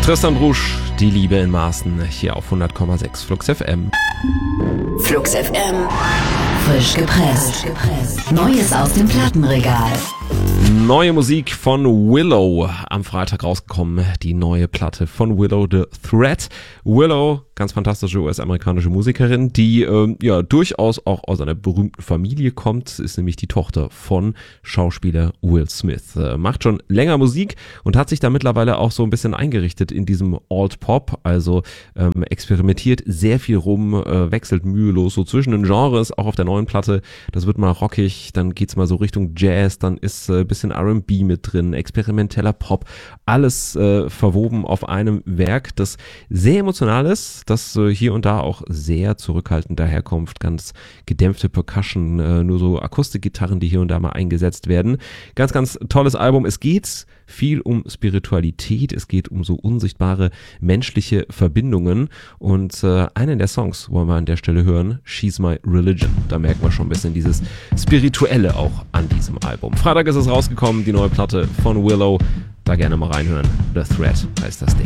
Tristan Brusch, die Liebe in Maßen, hier auf 100,6 Flux FM. Flux FM, frisch gepresst. Neues aus dem Plattenregal. Neue Musik von Willow, am Freitag rausgekommen, die neue Platte von Willow, The Threat. Willow, ganz fantastische US-amerikanische Musikerin, die durchaus auch aus einer berühmten Familie kommt, ist nämlich die Tochter von Schauspieler Will Smith. Macht schon länger Musik und hat sich da mittlerweile auch so ein bisschen eingerichtet in diesem Alt-Pop, also experimentiert sehr viel rum, wechselt mühelos so zwischen den Genres, auch auf der neuen Platte. Das wird mal rockig, dann geht's mal so Richtung Jazz, dann ist ein bisschen R&B mit drin, experimenteller Pop, alles verwoben auf einem Werk, das sehr emotional ist, das hier und da auch sehr zurückhaltend daherkommt, ganz gedämpfte Percussion, nur so Akustikgitarren, die hier und da mal eingesetzt werden. Ganz, ganz tolles Album. Es geht viel um Spiritualität, es geht um so unsichtbare menschliche Verbindungen und einen der Songs wollen wir an der Stelle hören, She's My Religion. Da merken wir schon ein bisschen dieses Spirituelle auch an diesem Album. Freitag ist es rausgekommen, die neue Platte von Willow. Da gerne mal reinhören. The Threat heißt das Ding.